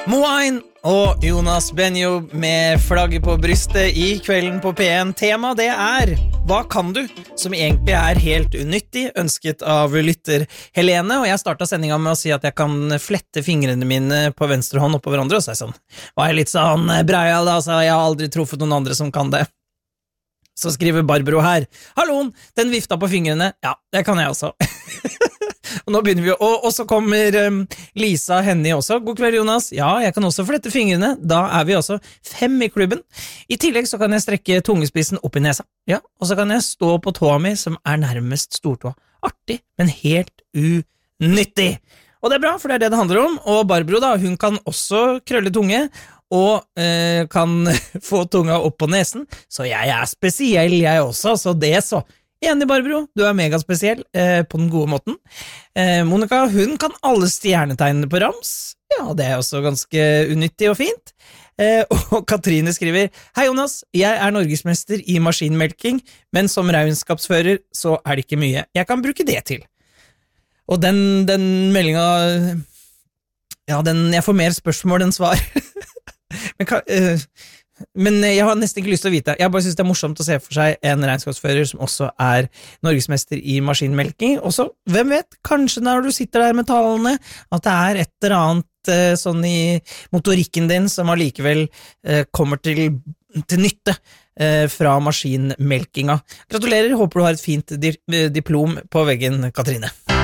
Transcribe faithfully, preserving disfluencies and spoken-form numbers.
Moain og Jonas Benjo med flagget på brystet i kvelden på P en. Tema det er Hva kan du? Som egentlig er helt unyttig, ønsket av lytter Helene. Og jeg startet sendingen med å si at jeg kan flette fingrene mine på venstre hånd oppå hverandre. Og så er jeg sånn, var jeg litt sånn breial da, så jeg har aldri truffet noen andre som kan det. Så skriver Barbro her, Halloen, den vifta på fingrene. Ja, det kan jeg også. Og nå begynner vi, og, og så kommer um, Lisa Henny også. God kveld, Jonas. Ja, jeg kan også flette fingrene. Da er vi også fem i klubben. I tillegg så kan jeg strekke tungespissen opp i nesa. Ja, og så kan jeg stå på tåa mi, som er nærmest stortåa. Artig, men helt unyttig. Og det er bra, for det er det det handler om. Og Barbro da, hun kan også krølle tunge, og eh, kan få tunga opp på nesen. Så jeg er spesiell, jeg også, så det så. Enig, Barbro, du er megaspesiell eh, på den gode måten. Eh, Monica, hun kan alle stjernetegnene på rams. Ja, det er også ganske unyttig og fint. Eh, og Katrine skriver, Hei Jonas, jeg er norgesmester i maskinmelking, men som regnskapsfører så er det ikke mye. Jeg kan bruke det til. Og den, den meldinga, ja, den, jeg får mer spørsmål enn svar. men kan... Uh, Men jeg har nesten ikke lyst til å vite. Jeg bare synes det er morsomt å se for seg en regnskapsfører som også er norgesmester i maskinmelking. Og så, hvem vet, kanskje når du sitter der med talene, at det er et eller annet eh, sånn i motorikken din som allikevel eh, kommer til, til nytte eh, fra maskinmelkinga. Gratulerer, håper du har et fint di- diplom på veggen, Katrine.